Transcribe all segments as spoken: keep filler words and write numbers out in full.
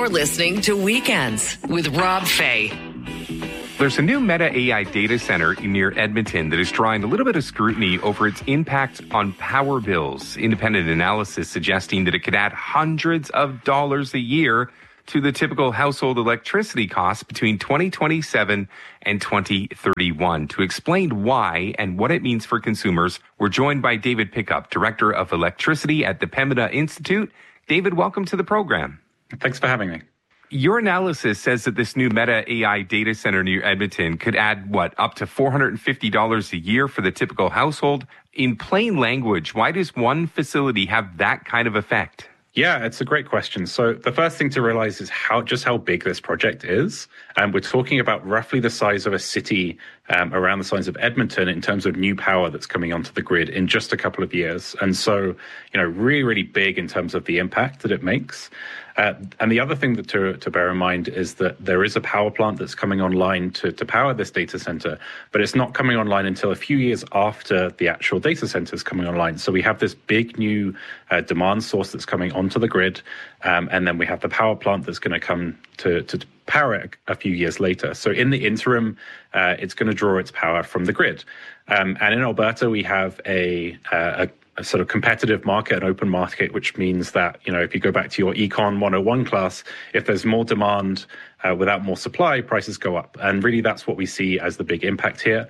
You're listening to Weekends with Rob Fay. There's a new Meta A I data center near Edmonton that is drawing a little bit of scrutiny over its impact on power bills. Independent analysis suggesting that it could add hundreds of dollars a year to the typical household electricity costs between twenty twenty-seven and twenty thirty-one. To explain why and what it means for consumers, we're joined by David Pickup, Director of Electricity at the Pembina Institute. David, welcome to the program. Thanks for having me. Your analysis says that this new Meta A I data center near Edmonton could add, what, up to four hundred fifty dollars a year for the typical household. In plain language, why does one facility have that kind of effect? Yeah, it's a great question. So the first thing to realize is how just how big this project is. And we're talking about roughly the size of a city um, around the size of Edmonton in terms of new power that's coming onto the grid in just a couple of years. And so, you know, really, really big in terms of the impact that it makes. Uh, and the other thing that to, to bear in mind is that there is a power plant that's coming online to, to power this data center, but it's not coming online until a few years after the actual data center is coming online. So we have this big new uh, demand source that's coming onto the grid, um, and then we have the power plant that's going to come to, to power it a few years later. So in the interim, uh, it's going to draw its power from the grid. Um, and in Alberta, we have a, uh, a a sort of competitive market, an open market, which means that, you know, if you go back to your Econ one oh one class, if there's more demand uh, without more supply, prices go up. And really that's what we see as the big impact here.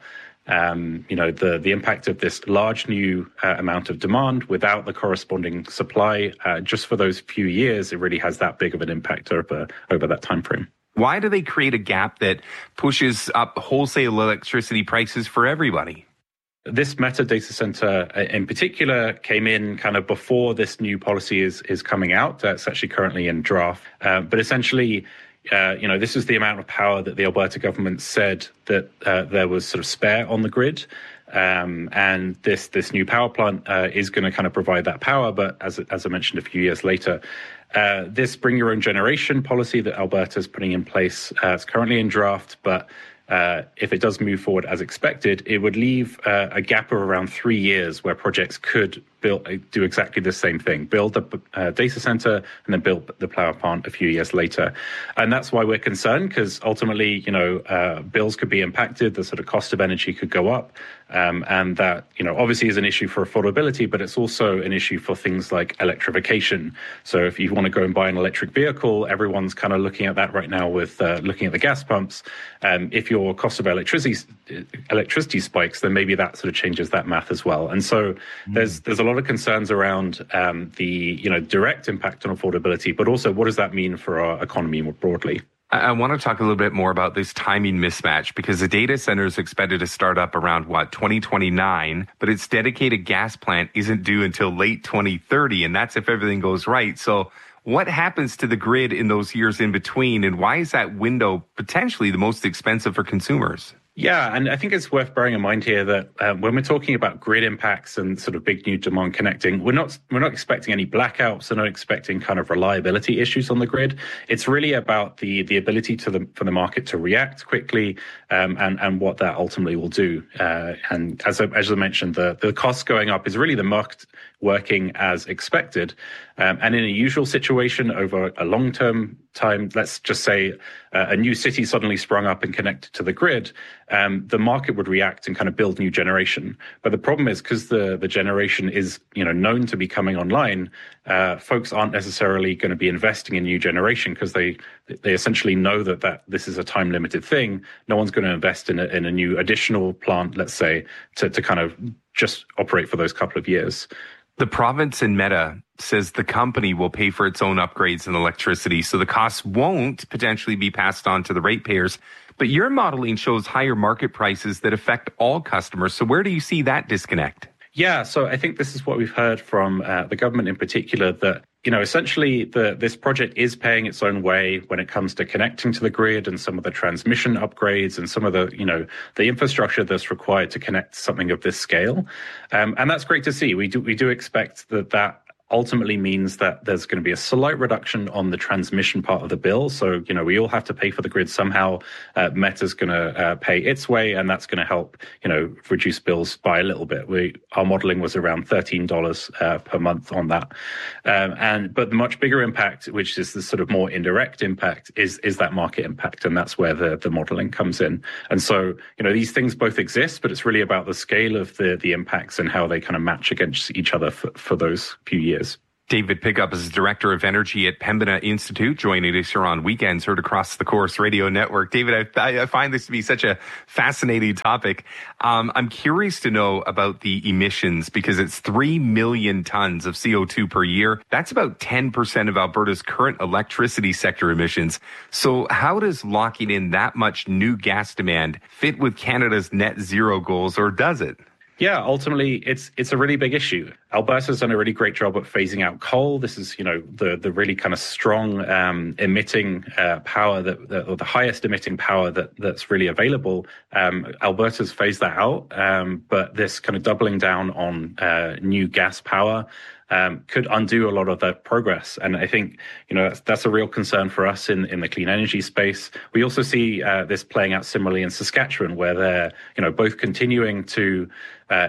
Um, you know, the, the impact of this large new uh, amount of demand without the corresponding supply, uh, just for those few years, it really has that big of an impact over, over that time frame. Why do they create a gap that pushes up wholesale electricity prices for everybody? This Meta data center in particular came in kind of before this new policy is is coming out. Uh, it's actually currently in draft. Uh, but essentially, uh, you know, this is the amount of power that the Alberta government said that uh, there was sort of spare on the grid. Um, and this this new power plant uh, is going to kind of provide that power. But as, as I mentioned a few years later, uh, this bring your own generation policy that Alberta is putting in place uh, is currently in draft. But Uh, if it does move forward as expected, it would leave uh, a gap of around three years where projects could build, do exactly the same thing, build the uh, data center and then build the power plant a few years later. And that's why we're concerned, because ultimately, you know, uh, bills could be impacted, the sort of cost of energy could go up. Um, and that, you know, obviously is an issue for affordability, but it's also an issue for things like electrification. So if you want to go and buy an electric vehicle, everyone's kind of looking at that right now with uh, looking at the gas pumps. Um, if your cost of electricity electricity spikes, then maybe that sort of changes that math as well. And so mm. there's there's a lot of concerns around um, the, you know, direct impact on affordability, but also what does that mean for our economy more broadly? I want to talk a little bit more about this timing mismatch, because the data center is expected to start up around, what, twenty twenty-nine, but its dedicated gas plant isn't due until late twenty thirty, and that's if everything goes right. So what happens to the grid in those years in between, and why is that window potentially the most expensive for consumers? Yeah, and I think it's worth bearing in mind here that uh, when we're talking about grid impacts and sort of big new demand connecting, we're not we're not expecting any blackouts. We're not expecting kind of reliability issues on the grid. It's really about the the ability to the for the market to react quickly, um, and and what that ultimately will do. Uh, and as I, as I mentioned, the the costs going up is really the market working as expected. Um, and in a usual situation over a long term time, let's just say uh, a new city suddenly sprung up and connected to the grid, um, the market would react and kind of build new generation. But the problem is, because the, the generation is, you know, known to be coming online, uh, folks aren't necessarily going to be investing in new generation because they they essentially know that, that this is a time limited thing. No one's going to invest in a, in a new additional plant, let's say, to, to kind of just operate for those couple of years. The province in Meta says the company will pay for its own upgrades in electricity, so the costs won't potentially be passed on to the ratepayers. But your modeling shows higher market prices that affect all customers. So where do you see that disconnect? Yeah, so I think this is what we've heard from uh, the government in particular, that, you know, essentially the, this project is paying its own way when it comes to connecting to the grid and some of the transmission upgrades and some of the, you know, the infrastructure that's required to connect something of this scale. Um, and that's great to see. We do we do expect that that ultimately means that there's going to be a slight reduction on the transmission part of the bill. So, you know, we all have to pay for the grid somehow. Uh, Meta's going to uh, pay its way, and that's going to help, you know, reduce bills by a little bit. We Our modeling was around thirteen dollars uh, per month on that. Um, and but the much bigger impact, which is the sort of more indirect impact, is is that market impact. And that's where the, the modeling comes in. And so, you know, these things both exist, but it's really about the scale of the, the impacts and how they kind of match against each other for, for those few years. David Pickup is Director of Energy at Pembina Institute, joining us here on Weekends, heard across the Corus Radio Network. David, I, I find this to be such a fascinating topic. Um, I'm curious to know about the emissions, because it's three million tons of C O two per year. That's about ten percent of Alberta's current electricity sector emissions. So how does locking in that much new gas demand fit with Canada's net zero goals, or does it? Yeah, ultimately, it's it's a really big issue. Alberta's done a really great job at phasing out coal. This is, you know, the the really kind of strong um, emitting uh, power that, that, or the highest emitting power that that's really available. Um, Alberta's phased that out, um, but this kind of doubling down on uh, new gas power Um, could undo a lot of that progress. And I think, you know, that's, that's a real concern for us in, in the clean energy space. We also see uh, this playing out similarly in Saskatchewan, where they're, you know, both continuing to uh,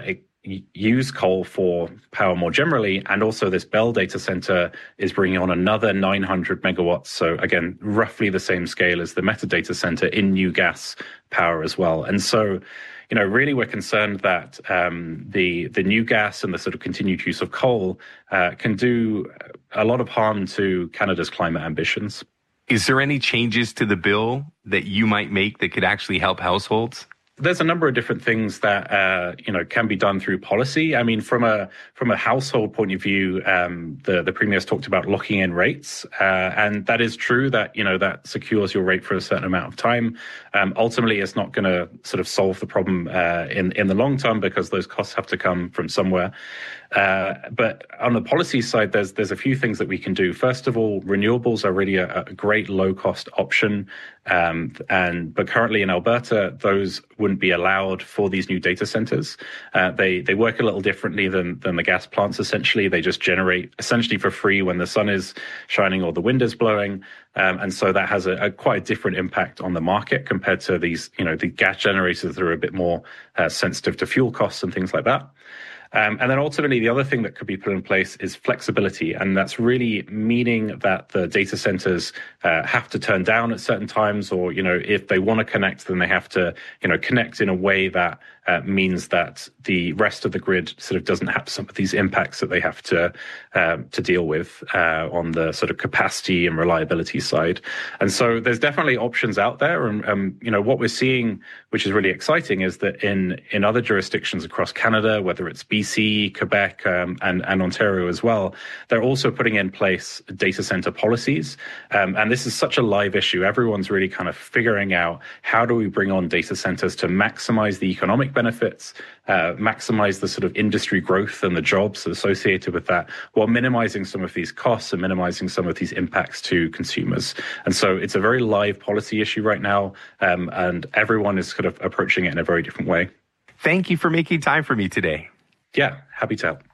use coal for power more generally, and also this Bell data center is bringing on another nine hundred megawatts. So again, roughly the same scale as the Meta data center in new gas power as well. And so, you know, really we're concerned that um, the the new gas and the sort of continued use of coal uh, can do a lot of harm to Canada's climate ambitions. Is there any changes to the bill that you might make that could actually help households? There's a number of different things that uh, you know can be done through policy. I mean, from a from a household point of view, um, the the Premier's talked about locking in rates, uh, and that is true. That you know that secures your rate for a certain amount of time. Um, ultimately, it's not going to sort of solve the problem uh, in in the long term, because those costs have to come from somewhere. Uh, but on the policy side, there's there's a few things that we can do. First of all, renewables are really a, a great low cost option, um, and but currently in Alberta, those wouldn't be allowed for these new data centers. Uh, they they work a little differently than than the gas plants. Essentially, they just generate essentially for free when the sun is shining or the wind is blowing, um, and so that has a, a quite a different impact on the market compared to these you know the gas generators that are a bit more uh, sensitive to fuel costs and things like that. Um, and then ultimately, the other thing that could be put in place is flexibility. And that's really meaning that the data centers uh, have to turn down at certain times, or, you know, if they want to connect, then they have to, you know, connect in a way that uh, means that the rest of the grid sort of doesn't have some of these impacts that they have to um, to deal with uh, on the sort of capacity and reliability side. And so there's definitely options out there. And, um, you know, what we're seeing, which is really exciting, is that in, in other jurisdictions across Canada, whether it's B C, Quebec, um, and, and Ontario as well, they're also putting in place data center policies. Um, and this is such a live issue. Everyone's really kind of figuring out, how do we bring on data centers to maximize the economic benefits, uh, maximize the sort of industry growth and the jobs associated with that, while minimizing some of these costs and minimizing some of these impacts to consumers. And so it's a very live policy issue right now, um, and everyone is kind of approaching it in a very different way. Thank you for making time for me today. Yeah, happy to help.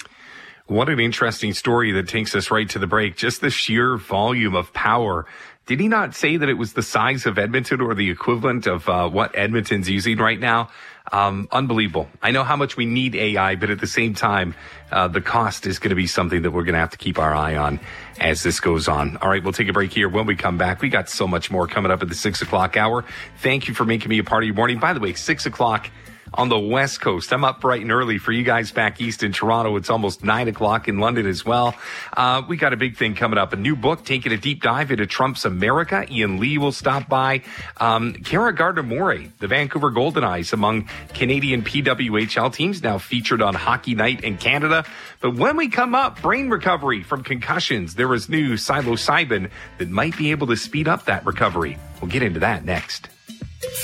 What an interesting story that takes us right to the break. Just the sheer volume of power. Did he not say that it was the size of Edmonton, or the equivalent of uh, what Edmonton's using right now? Um, unbelievable. I know how much we need A I, but at the same time, uh, the cost is going to be something that we're going to have to keep our eye on as this goes on. All right, we'll take a break here. When we come back, we got so much more coming up at the six o'clock hour. Thank you for making me a part of your morning. By the way, six o'clock on the West Coast. I'm up bright and early. For you guys back east in Toronto, it's almost nine o'clock in London as well. Uh, we got a big thing coming up. A new book taking a deep dive into Trump's America. Ian Lee will stop by. Um, Kara Gardner-Morey, the Vancouver Golden Eyes, among Canadian P W H L teams, now featured on Hockey Night in Canada. But when we come up, brain recovery from concussions. There is new psilocybin that might be able to speed up that recovery. We'll get into that next.